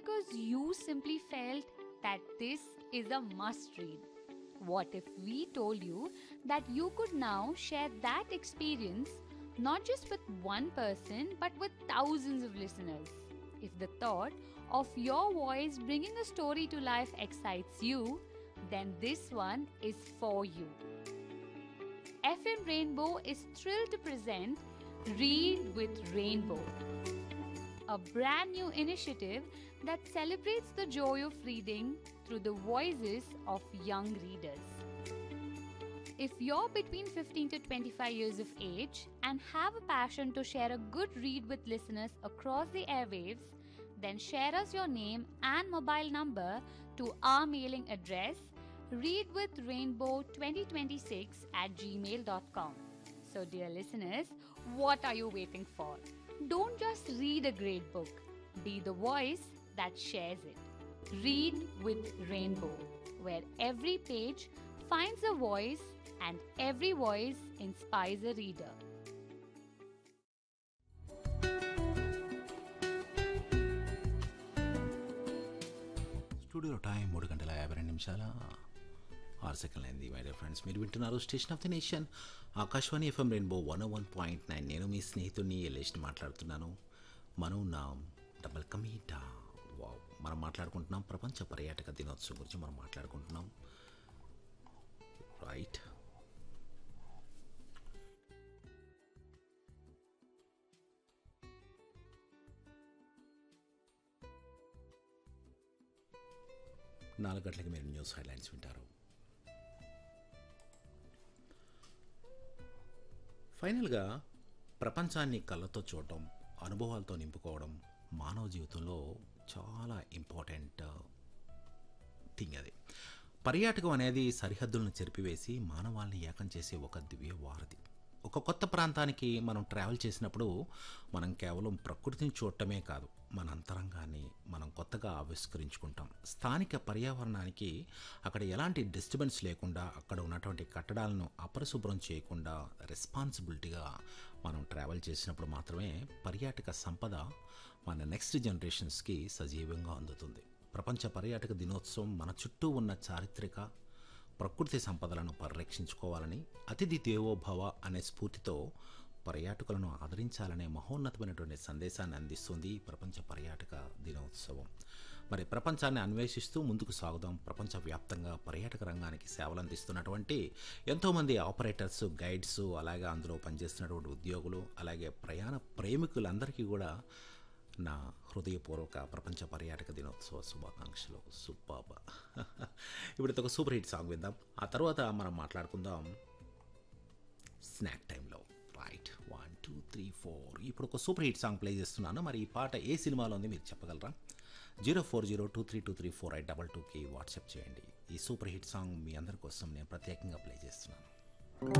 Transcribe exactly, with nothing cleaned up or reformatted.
because you simply felt that this is a must read. What if we told you that you could now share that experience not just with one person but with thousands of listeners? If the thought of your voice bringing a story to life excites you, then this one is for you. F M Rainbow is thrilled to present Read with Rainbow, a brand new initiative that celebrates the joy of reading through the voices of young readers. If you're between fifteen to twenty-five years of age and have a passion to share a good read with listeners across the airwaves, then share us your name and mobile number to our mailing address readwithrainbow twenty twenty-six at gmail dot com. So dear listeners, what are you waiting for? Don't just read a great book, be the voice that shares it. Read with Rainbow, where every page finds a voice and every voice inspires a reader. Studio time మూడు గంటల యాభై రెండు నిమిషాల ఆరు సెకండ్లు అయింది. My dear friends, మీరు వింటున్నారు station of the nation Akashvani FM rainbow one one point nine. నేను మీ స్నేహితుడిని ఎల్లేష్ని మాట్లాడుతున్నాను. మనం నా డబల్ కమీటా వావ్ మనం మాట్లాడుకుంటున్నాం ప్రపంచ పర్యాటక దినోత్సవం గురించి మనం మాట్లాడుకుంటున్నాం. రైట్, నాలుగు గంటలకి మీరు న్యూస్ హెడ్లైన్స్ వింటారు. ఫైనల్గా ప్రపంచాన్ని కళ్ళతో చూడటం, అనుభవాలతో నింపుకోవడం మానవ జీవితంలో చాలా ఇంపార్టెంట్ థింగ్. అది పర్యాటకం అనేది సరిహద్దులను చెరిపివేసి మానవాళ్ళని ఏకం చేసే ఒక దివ్య వారధి. ఒక కొత్త ప్రాంతానికి మనం ట్రావెల్ చేసినప్పుడు మనం కేవలం ప్రకృతిని చూడటమే కాదు, మన అంతరంగాన్ని మనం కొత్తగా ఆవిష్కరించుకుంటాం. స్థానిక పర్యావరణానికి అక్కడ ఎలాంటి డిస్టర్బెన్స్ లేకుండా, అక్కడ ఉన్నటువంటి కట్టడాలను అపరిశుభ్రం చేయకుండా రెస్పాన్సిబిలిటీగా మనం ట్రావెల్ చేసినప్పుడు మాత్రమే పర్యాటక సంపద మన నెక్స్ట్ జనరేషన్స్కి సజీవంగా అందుతుంది. ప్రపంచ పర్యాటక దినోత్సవం మన చుట్టూ ఉన్న చారిత్రక ప్రకృతి సంపదలను పరిరక్షించుకోవాలని, అతిథి దేవోభవ అనే స్ఫూర్తితో పర్యాటకులను ఆదరించాలనే మహోన్నతమైనటువంటి సందేశాన్ని అందిస్తుంది ప్రపంచ పర్యాటక దినోత్సవం. మరి ప్రపంచాన్ని అన్వేషిస్తూ ముందుకు సాగుదాం. ప్రపంచవ్యాప్తంగా పర్యాటక రంగానికి సేవలు అందిస్తున్నటువంటి ఎంతోమంది ఆపరేటర్స్, గైడ్స్, అలాగే అందులో పనిచేస్తున్నటువంటి ఉద్యోగులు, అలాగే ప్రయాణ ప్రేమికులందరికీ కూడా నా హృదయపూర్వక ప్రపంచ పర్యాటక దినోత్సవ శుభాకాంక్షలు. సూపర్బ్. ఇప్పుడు ఒక సూపర్ హిట్ సాంగ్ విందాం, ఆ తర్వాత మనం మాట్లాడుకుందాం స్నాక్ టైంలో. Right, one two three four. ఇప్పుడు ఒక సూపర్ హిట్ సాంగ్ ప్లే చేస్తున్నాను. మరి ఈ పాట ఏ సినిమాలో ఉంది మీరు చెప్పగలరా? Zero four zero two three two three four eight double టూకి వాట్సాప్ చేయండి. ఈ సూపర్ హిట్ సాంగ్ మీ అందరి కోసం నేను ప్రత్యేకంగా ప్లే చేస్తున్నాను.